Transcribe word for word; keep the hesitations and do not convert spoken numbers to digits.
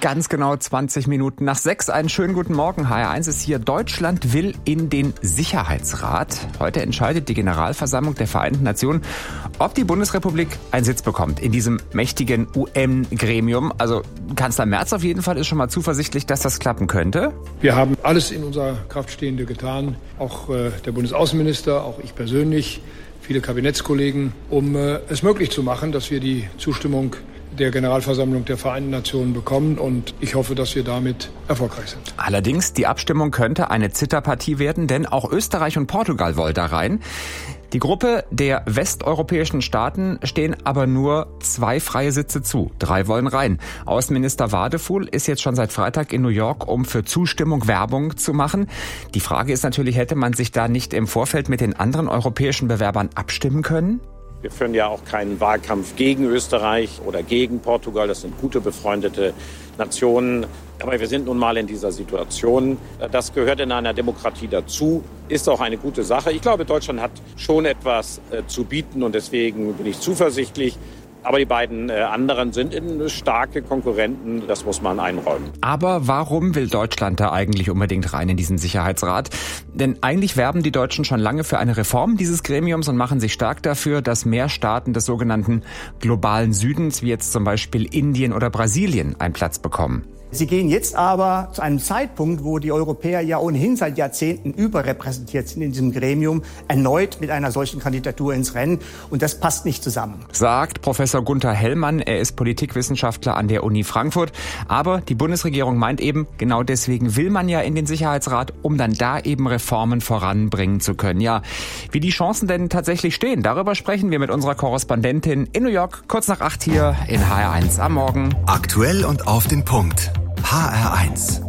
ganz genau zwanzig Minuten nach sechs. Einen schönen guten Morgen. H R eins ist hier. Deutschland will in den Sicherheitsrat. Heute entscheidet die Generalversammlung der Vereinten Nationen, ob die Bundesrepublik einen Sitz bekommt in diesem mächtigen U N-Gremium. Also Kanzler Merz auf jeden Fall ist schon mal zuversichtlich, dass das klappen könnte. Wir haben alles in unserer Kraft Stehende getan. Auch äh, der Bundesaußenminister, auch ich persönlich, viele Kabinettskollegen, um äh, es möglich zu machen, dass wir die Zustimmung der Generalversammlung der Vereinten Nationen bekommen, und ich hoffe, dass wir damit erfolgreich sind. Allerdings, die Abstimmung könnte eine Zitterpartie werden, denn auch Österreich und Portugal wollen da rein. Die Gruppe der westeuropäischen Staaten stehen aber nur zwei freie Sitze zu. Drei wollen rein. Außenminister Wadefuhl ist jetzt schon seit Freitag in New York, um für Zustimmung Werbung zu machen. Die Frage ist natürlich, hätte man sich da nicht im Vorfeld mit den anderen europäischen Bewerbern abstimmen können? Wir führen ja auch keinen Wahlkampf gegen Österreich oder gegen Portugal. Das sind gute, befreundete Nationen. Aber wir sind nun mal in dieser Situation. Das gehört in einer Demokratie dazu. Ist auch eine gute Sache. Ich glaube, Deutschland hat schon etwas äh, zu bieten, und deswegen bin ich zuversichtlich. Aber die beiden äh, anderen sind in starke Konkurrenten, das muss man einräumen. Aber warum will Deutschland da eigentlich unbedingt rein in diesen Sicherheitsrat? Denn eigentlich werben die Deutschen schon lange für eine Reform dieses Gremiums und machen sich stark dafür, dass mehr Staaten des sogenannten globalen Südens, wie jetzt zum Beispiel Indien oder Brasilien, einen Platz bekommen. Sie gehen jetzt aber zu einem Zeitpunkt, wo die Europäer ja ohnehin seit Jahrzehnten überrepräsentiert sind in diesem Gremium, erneut mit einer solchen Kandidatur ins Rennen. Und das passt nicht zusammen. Sagt Professor Gunther Hellmann. Er ist Politikwissenschaftler an der Uni Frankfurt. Aber die Bundesregierung meint eben, genau deswegen will man ja in den Sicherheitsrat, um dann da eben Reformen voranbringen zu können. Ja, wie die Chancen denn tatsächlich stehen, darüber sprechen wir mit unserer Korrespondentin in New York, kurz nach acht hier in H R eins am Morgen. Aktuell und auf den Punkt. H R eins.